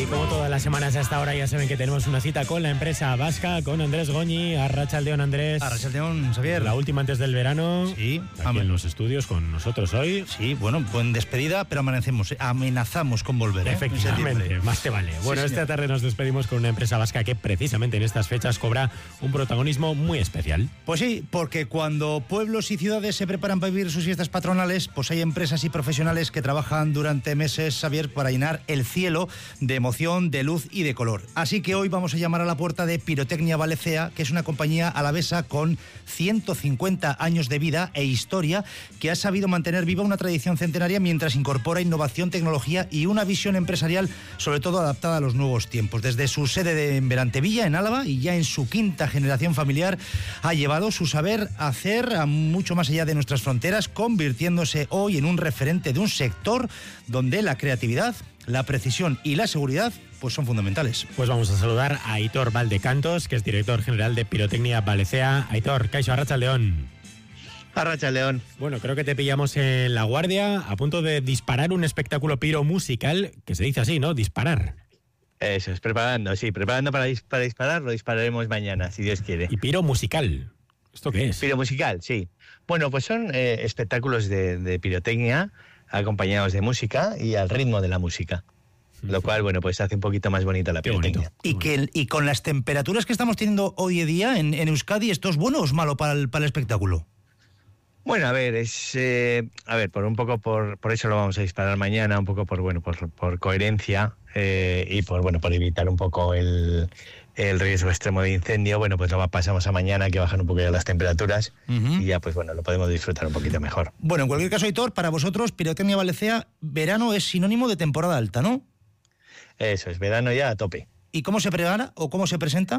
Y como todas las semanas hasta ahora ya saben que tenemos una cita con la empresa vasca, con Andrés Goñi. Arratsaldeon, Andrés. Arratsaldeon, Xavier. La última antes del verano. Sí. Aquí en los estudios con nosotros hoy. Sí, bueno, buen despedida, pero amenazamos con volver. Efectivamente, más te vale. Bueno, sí, esta tarde nos despedimos con una empresa vasca que precisamente en estas fechas cobra un protagonismo muy especial. Pues sí, porque cuando pueblos y ciudades se preparan para vivir sus fiestas patronales, pues hay empresas y profesionales que trabajan durante meses, Xavier, para llenar el cielo de emoción, de luz y de color. Así que hoy vamos a llamar a la puerta de Pirotecnia Balecea, que es una compañía alavesa con 150 años de vida e historia, que ha sabido mantener viva una tradición centenaria mientras incorpora innovación, tecnología y una visión empresarial, sobre todo adaptada a los nuevos tiempos. Desde su sede en Berantevilla, en Álava, y ya en su quinta generación familiar, ha llevado su saber hacer a mucho más allá de nuestras fronteras, convirtiéndose hoy en un referente de un sector donde la creatividad, la precisión y la seguridad pues son fundamentales. Pues vamos a saludar a Aitor Valdecantos, que es director general de Pirotecnia Balecea. Aitor, kaixo, arratsaldeon. Arratsaldeon. Bueno, creo que te pillamos en La Guardia, a punto de disparar un espectáculo piro musical, que se dice así, ¿no? Disparar. Eso es, preparando para disparar, lo dispararemos mañana, si Dios quiere. ¿Y piro musical? ¿Esto qué es? Piro musical, sí. Bueno, pues son espectáculos de pirotecnia acompañados de música y al ritmo de la música. Lo cual, bueno, pues hace un poquito más bonita la pirotecnia. Y con las temperaturas que estamos teniendo hoy en día en Euskadi, ¿esto es bueno o es malo para el espectáculo? Bueno, a ver, por eso lo vamos a disparar mañana, un poco por coherencia y por evitar un poco el riesgo extremo de incendio. Bueno, pues lo pasamos a mañana, que bajan un poco ya las temperaturas y ya, pues bueno, lo podemos disfrutar un poquito mejor. Bueno, en cualquier caso, Aitor, para vosotros, Pirotecnia Balecea, verano es sinónimo de temporada alta, ¿no? Eso es, verano ya a tope. ¿Y cómo se prepara o cómo se presenta?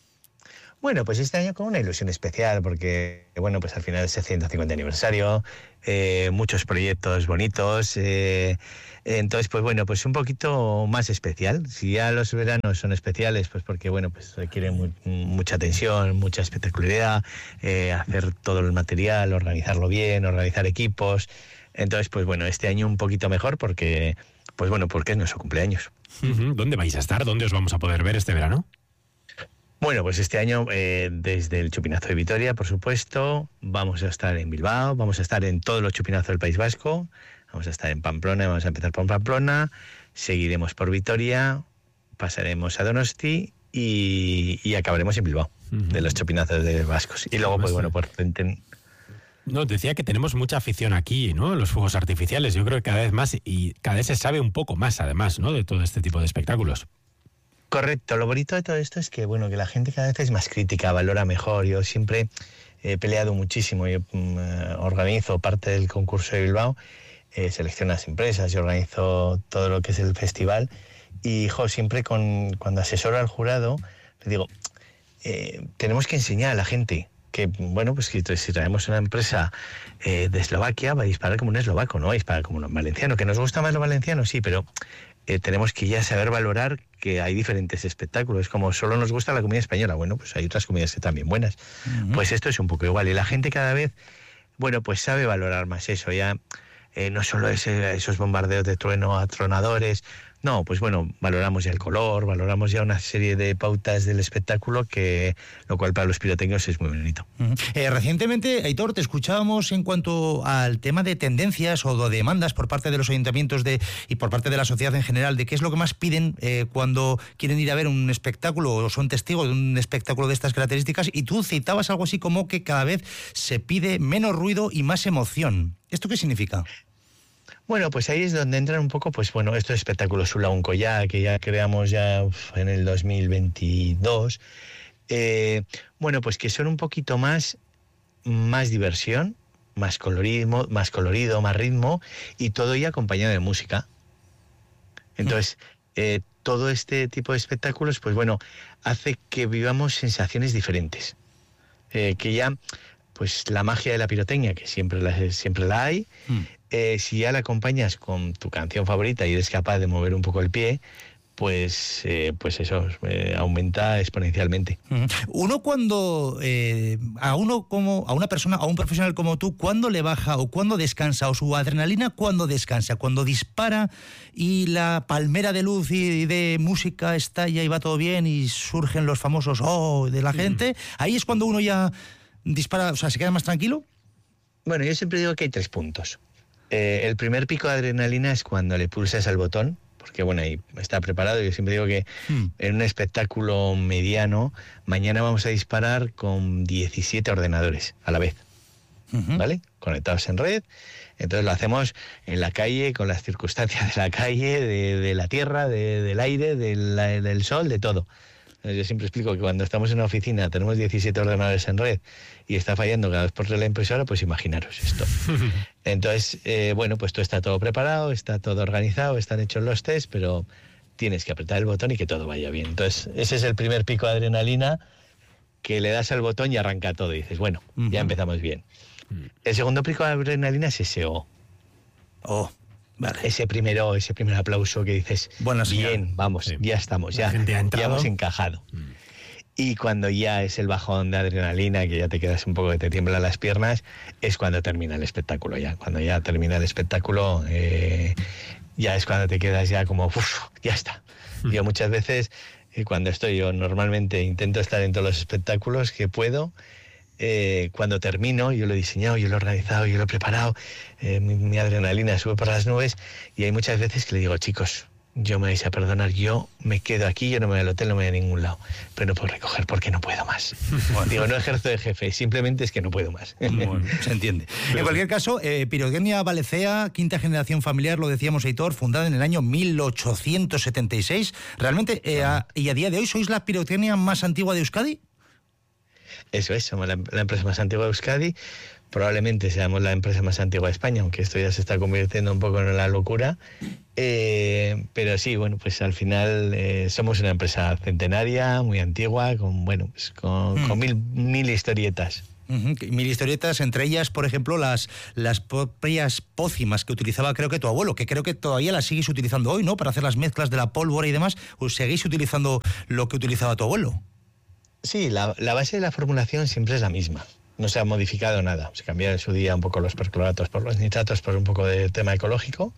Bueno, pues este año con una ilusión especial, porque, bueno, pues al final es el 150 aniversario, muchos proyectos bonitos, entonces, pues bueno, pues un poquito más especial. Si ya los veranos son especiales, pues porque, bueno, pues requieren mucha tensión, mucha espectacularidad, hacer todo el material, organizarlo bien, organizar equipos. Entonces, pues bueno, este año un poquito mejor porque, pues bueno, porque es nuestro cumpleaños. ¿Dónde vais a estar? ¿Dónde os vamos a poder ver este verano? Bueno, pues este año desde el Chupinazo de Vitoria, por supuesto, vamos a estar en Bilbao, vamos a estar en todos los chupinazos del País Vasco, vamos a estar en Pamplona, vamos a empezar por Pamplona, seguiremos por Vitoria, pasaremos a Donosti y acabaremos en Bilbao, de los chupinazos de vascos. Y luego, pues bueno, por frente... No, decía que tenemos mucha afición aquí, ¿no? Los fuegos artificiales, yo creo que cada vez más y cada vez se sabe un poco más, además, ¿no? De todo este tipo de espectáculos. Correcto, lo bonito de todo esto es que, bueno, que la gente cada vez es más crítica, valora mejor. Yo siempre he peleado muchísimo, yo organizo parte del concurso de Bilbao, selecciono las empresas y organizo todo lo que es el festival y, siempre cuando asesoro al jurado, le digo, tenemos que enseñar a la gente que, bueno, pues si traemos una empresa de Eslovaquia, va a disparar como un eslovaco, no va a disparar como un valenciano, que nos gusta más lo valenciano, sí, pero... tenemos que ya saber valorar que hay diferentes espectáculos, como solo nos gusta la comida española, bueno, pues hay otras comidas que también buenas. Pues esto es un poco igual, y la gente cada vez, bueno, pues sabe valorar más eso, ya no solo esos bombardeos de trueno atronadores, no, pues bueno, valoramos ya el color, valoramos ya una serie de pautas del espectáculo, lo cual para los pirotécnicos es muy bonito. Recientemente, Aitor, te escuchábamos en cuanto al tema de tendencias o de demandas por parte de los ayuntamientos y por parte de la sociedad en general, de qué es lo que más piden cuando quieren ir a ver un espectáculo o son testigos de un espectáculo de estas características, y tú citabas algo así como que cada vez se pide menos ruido y más emoción. ¿Esto qué significa? Bueno, pues ahí es donde entran un poco, pues bueno, estos espectáculos Sulaunco ya, que ya creamos ya en el 2022. Bueno, pues que son un poquito más diversión, más colorido, más ritmo, y todo ya acompañado de música. Entonces, todo este tipo de espectáculos, pues bueno, hace que vivamos sensaciones diferentes. Que ya, pues la magia de la pirotecnia, que siempre la hay, si ya la acompañas con tu canción favorita y eres capaz de mover un poco el pie, pues eso aumenta exponencialmente. Uno cuando a una persona, a un profesional como tú, ¿cuándo le baja o cuándo descansa? O su adrenalina, ¿cuándo descansa? Cuando dispara y la palmera de luz y de música estalla y va todo bien y surgen los famosos de la gente, ahí es cuando uno ya dispara, o sea, se queda más tranquilo. Bueno, yo siempre digo que hay 3 puntos. El primer pico de adrenalina es cuando le pulsas al botón, porque bueno, ahí está preparado. Yo siempre digo que en un espectáculo mediano, mañana vamos a disparar con 17 ordenadores a la vez, ¿vale? Conectados en red. Entonces lo hacemos en la calle, con las circunstancias de la calle, de la tierra, del aire, del sol, de todo. Yo siempre explico que cuando estamos en una oficina tenemos 17 ordenadores en red y está fallando cada vez por la impresora, pues imaginaros esto. Entonces, bueno, pues todo está todo preparado, está todo organizado, están hechos los tests, pero tienes que apretar el botón y que todo vaya bien. Entonces, ese es el primer pico de adrenalina, que le das al botón y arranca todo y dices, bueno, ya empezamos bien. El segundo pico de adrenalina es ese vale. Ese primer aplauso que dices, bueno, bien, vamos, ya estamos, ya hemos encajado. Y cuando ya es el bajón de adrenalina, que ya te quedas un poco, que te tiemblan las piernas, es cuando termina el espectáculo ya. Cuando ya termina el espectáculo, ya es cuando te quedas ya como, ya está. Yo muchas veces, yo normalmente intento estar en todos los espectáculos que puedo. Cuando termino, yo lo he diseñado, yo lo he organizado, yo lo he preparado, mi adrenalina sube por las nubes y hay muchas veces que le digo, chicos, yo me vais a perdonar, yo me quedo aquí, yo no me voy al hotel, no me voy a ningún lado, pero no puedo recoger porque no puedo más. Bueno, digo, no ejerzo de jefe, simplemente es que no puedo más. Bueno, se entiende. En cualquier caso, Pirotecnia Valecea, quinta generación familiar, lo decíamos, Aitor, fundada en el año 1876. ¿Realmente, y a día de hoy, sois la pirotecnia más antigua de Euskadi? Eso es, somos la empresa más antigua de Euskadi, probablemente seamos la empresa más antigua de España, aunque esto ya se está convirtiendo un poco en la locura, pero sí, bueno, pues al final somos una empresa centenaria, muy antigua, con mil historietas. 1000 historietas, entre ellas, por ejemplo, las propias pócimas que utilizaba, creo que tu abuelo, que creo que todavía las sigues utilizando hoy, ¿no? Para hacer las mezclas de la pólvora y demás, ¿os seguís utilizando lo que utilizaba tu abuelo? Sí, la base de la formulación siempre es la misma. No se ha modificado nada. Se cambiaron en su día un poco los percloratos por los nitratos, por un poco de tema ecológico.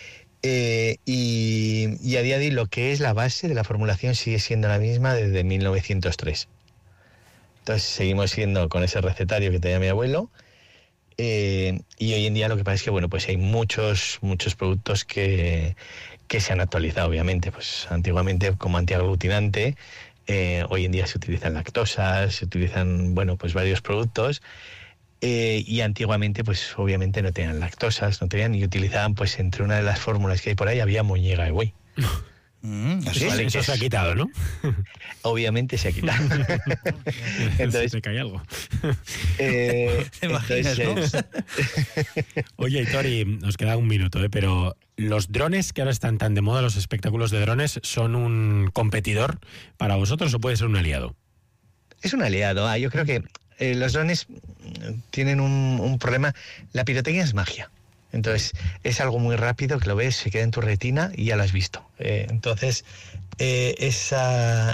Y a día de hoy lo que es la base de la formulación sigue siendo la misma desde 1903. Entonces seguimos siendo con ese recetario que tenía mi abuelo. Y hoy en día lo que pasa es que bueno, pues hay muchos productos que se han actualizado, obviamente. Pues antiguamente como antiaglutinante. Hoy en día se utilizan lactosas, se utilizan, bueno, pues varios productos y antiguamente, pues obviamente no tenían lactosas, y utilizaban, pues entre una de las fórmulas que hay por ahí había moñiga de buey. ¿Sí? Vale, eso se ha quitado, ¿no? Obviamente se ha quitado. Entonces, se cae algo. ¿Te imaginas, no? Oye, Aitor, nos queda un minuto, pero ¿los drones que ahora están tan de moda, los espectáculos de drones, son un competidor para vosotros o puede ser un aliado? Es un aliado. Yo creo que los drones tienen un problema. La pirotecnia es magia. Entonces, es algo muy rápido que lo ves, se queda en tu retina y ya lo has visto. Entonces, esa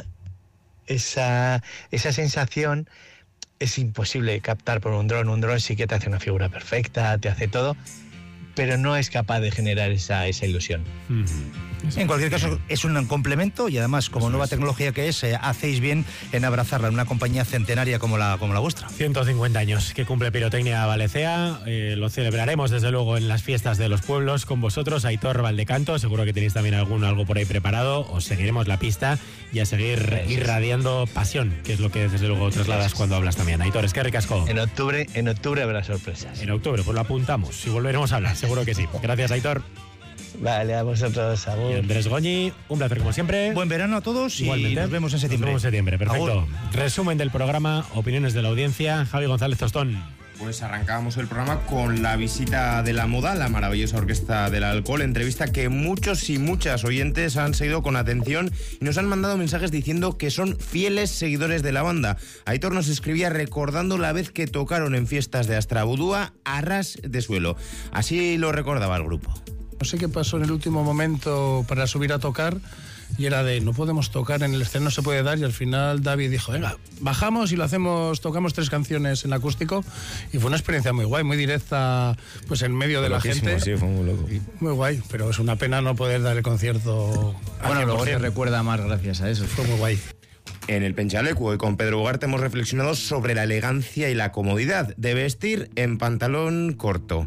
sensación es imposible de captar por un dron. Un dron sí que te hace una figura perfecta, te hace todo, pero no es capaz de generar esa ilusión. En cualquier caso, es un complemento y además, como nueva tecnología que es, hacéis bien en abrazarla en una compañía centenaria como la vuestra. 150 años que cumple Pirotecnia Valecea, lo celebraremos desde luego en las fiestas de los pueblos con vosotros, Aitor Valdecanto, seguro que tenéis también algo por ahí preparado, os seguiremos la pista y a seguir irradiando pasión, que es lo que desde luego trasladas cuando hablas también. Aitor, es que ricasco. En octubre habrá sorpresas. En octubre, pues lo apuntamos y volveremos a hablar, seguro que sí. Gracias, Aitor. Vale, a vosotros, agur. Y Andrés Goñi, un placer como siempre. Buen verano a todos. Igualmente. Y nos vemos en septiembre. Nos vemos en septiembre, perfecto. Agur. Resumen del programa, opiniones de la audiencia. Javi González Tostón. Pues arrancábamos el programa con la visita de La Moda, la maravillosa orquesta del alcohol, entrevista que muchos y muchas oyentes han seguido con atención y nos han mandado mensajes diciendo que son fieles seguidores de la banda. Aitor nos escribía recordando la vez que tocaron en fiestas de Astrabudúa a ras de suelo. Así lo recordaba el grupo. No sé qué pasó en el último momento para subir a tocar y era de no podemos tocar en el escenario, no se puede dar, y al final David dijo, venga, bajamos y lo hacemos, tocamos 3 canciones en acústico y fue una experiencia muy guay, muy directa, pues en medio de la gente. Sí, fue muy loco. Muy guay, pero es una pena no poder dar el concierto. Bueno, luego se recuerda más gracias a eso. Fue muy guay. En el Penchalecu y con Pedro Ugarte hemos reflexionado sobre la elegancia y la comodidad de vestir en pantalón corto.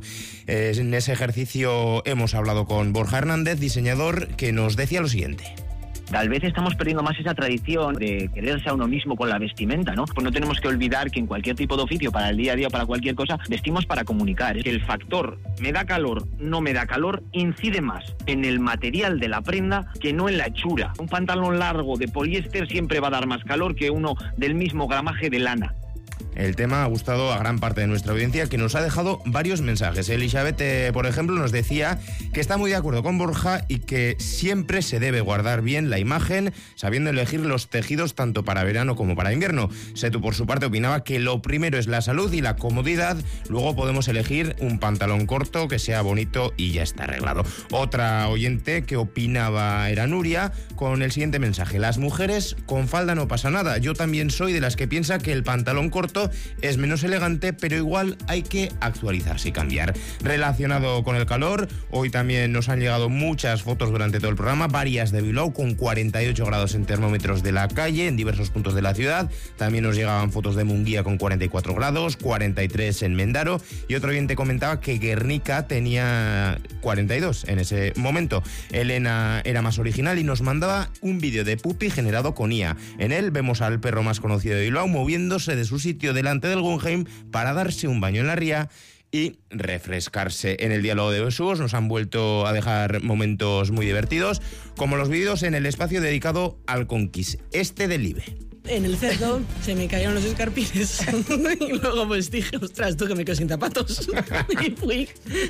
En ese ejercicio hemos hablado con Borja Hernández, diseñador, que nos decía lo siguiente. Tal vez estamos perdiendo más esa tradición de quererse a uno mismo con la vestimenta, ¿no? Pues no tenemos que olvidar que en cualquier tipo de oficio, para el día a día o para cualquier cosa, vestimos para comunicar. Que el factor me da calor, no me da calor, incide más en el material de la prenda que no en la hechura. Un pantalón largo de poliéster siempre va a dar más calor que uno del mismo gramaje de lana. El tema ha gustado a gran parte de nuestra audiencia, que nos ha dejado varios mensajes. Elizabeth, por ejemplo, nos decía que está muy de acuerdo con Borja y que siempre se debe guardar bien la imagen, sabiendo elegir los tejidos tanto para verano como para invierno. Setu, por su parte, opinaba que lo primero es la salud y la comodidad, luego podemos elegir un pantalón corto que sea bonito y ya está arreglado. Otra oyente que opinaba era Nuria, con el siguiente mensaje: las mujeres con falda no pasa nada. Yo también soy de las que piensa que el pantalón corto es menos elegante, pero igual hay que actualizarse y cambiar. Relacionado con el calor, hoy también nos han llegado muchas fotos durante todo el programa, varias de Bilbao con 48 grados en termómetros de la calle en diversos puntos de la ciudad. También nos llegaban fotos de Munguía con 44 grados, 43 en Mendaro, y otro oyente comentaba que Guernica tenía 42 en ese momento. Elena era más original y nos mandaba un vídeo de Pupi generado con IA. En él vemos al perro más conocido de Bilbao moviéndose de su sitio delante del Guggenheim para darse un baño en la ría y refrescarse. En el diálogo de Besugos nos han vuelto a dejar momentos muy divertidos, como los vídeos en el espacio dedicado al Conquis, del IBE. En el cerdo se me cayeron los escarpines y luego pues dije, ostras, tú que me quedo sin zapatos. Y fui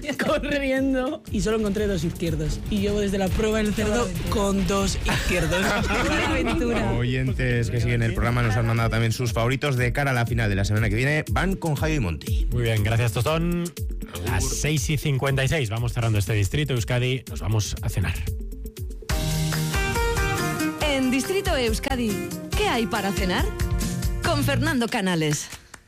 corriendo y solo encontré 2 izquierdos. Y llevo desde la prueba en el cerdo con 2 izquierdos. ¡Qué aventura! Oyentes que siguen el programa nos han mandado también sus favoritos de cara a la final de la semana que viene. Van con Javi y Monti. Muy bien, gracias, Tostón. Las 6:56. Vamos cerrando este distrito Euskadi. Nos vamos a cenar. En Distrito Euskadi, ¿qué hay para cenar? Con Fernando Canales.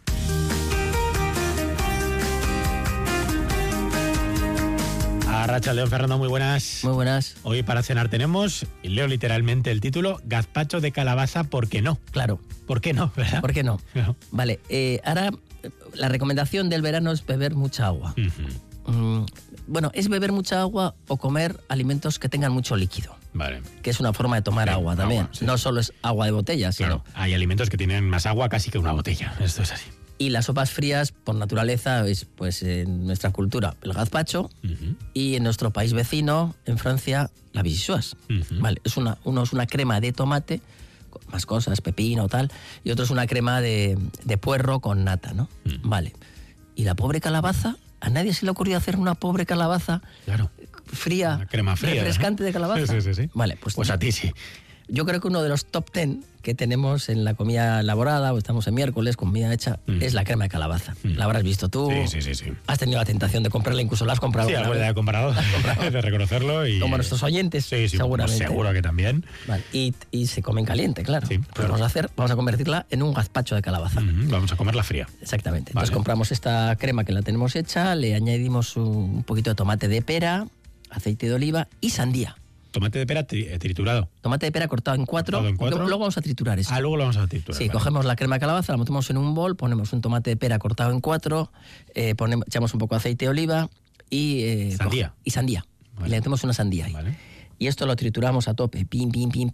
Arratsaldeon, Fernando, muy buenas. Muy buenas. Hoy para cenar tenemos, y leo literalmente el título, gazpacho de calabaza, ¿por qué no? Claro. ¿Por qué no? ¿Verdad? ¿Por qué no? No. Vale, ahora la recomendación del verano es beber mucha agua. Bueno, es beber mucha agua o comer alimentos que tengan mucho líquido. Vale. Que es una forma de tomar agua también. Sí. No solo es agua de botella, Claro, sino... hay alimentos que tienen más agua casi que una botella. Esto es así. Y las sopas frías, por naturaleza, es pues en nuestra cultura el gazpacho, y en nuestro país vecino, en Francia, la vichyssoise. Vale, uno es una crema de tomate, con más cosas, pepino, tal, y otro es una crema de puerro con nata, ¿no? Vale. Y la pobre calabaza, a nadie se le ocurrió hacer una pobre calabaza fría, una crema fría, refrescante, ¿no? De calabaza. Sí. Vale, pues a ti sí. Yo creo que uno de los top 10 que tenemos en la comida elaborada, o estamos en miércoles, comida hecha, es la crema de calabaza. La habrás visto tú. Sí. Has tenido la tentación de comprarla, incluso la has comprado. Sí, alguna vez he comprado, de reconocerlo. Y... como nuestros oyentes, sí, seguramente. Pues seguro que también. Vale. Y se come en caliente, claro. Sí, pues vamos a convertirla en un gazpacho de calabaza. Vamos a comerla fría. Exactamente. Entonces compramos esta crema que la tenemos hecha, le añadimos un poquito de tomate de pera, aceite de oliva y sandía. Tomate de pera triturado. Tomate de pera cortado en 4. Luego vamos a triturar esto. Luego lo vamos a triturar. Sí, cogemos la crema de calabaza, la metemos en un bol, ponemos un tomate de pera cortado en 4, echamos un poco de aceite de oliva y... sandía. Vale. Y le metemos una sandía ahí. Vale. Y esto lo trituramos a tope, pin,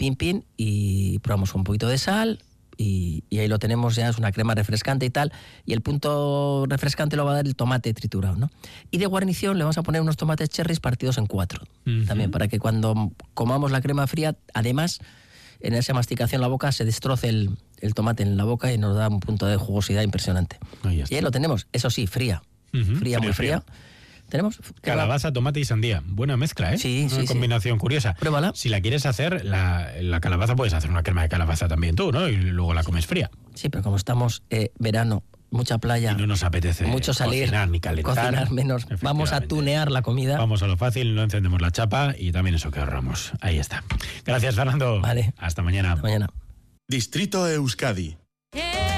y probamos un poquito de sal. Y ahí lo tenemos, ya es una crema refrescante y tal, y el punto refrescante lo va a dar el tomate triturado, ¿no? Y de guarnición le vamos a poner unos tomates cherries partidos en 4, también, para que cuando comamos la crema fría, además, en esa masticación en la boca se destroce el tomate en la boca y nos da un punto de jugosidad impresionante. Y ahí lo tenemos, eso sí, fría, muy fría. ¿Tenemos? Calabaza, tomate y sandía. Buena mezcla, ¿eh? Sí, una combinación curiosa. Pruébala. Si la quieres hacer, la calabaza, puedes hacer una crema de calabaza también tú, ¿no? Y luego la comes fría. Sí, pero como estamos verano, mucha playa. Y no nos apetece mucho salir, cocinar ni calentar. Cocinar menos. Vamos a tunear la comida. Vamos a lo fácil, no encendemos la chapa y también eso que ahorramos. Ahí está. Gracias, Fernando. Vale. Hasta mañana. Hasta mañana. Distrito Euskadi